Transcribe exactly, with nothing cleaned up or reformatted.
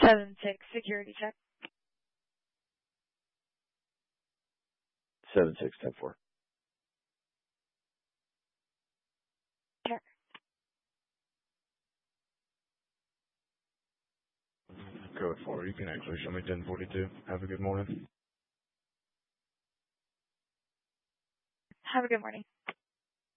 Seven six security check. Seven six ten four. Check. Code four, you can actually show me ten forty-two. Have a good morning. Have a good morning.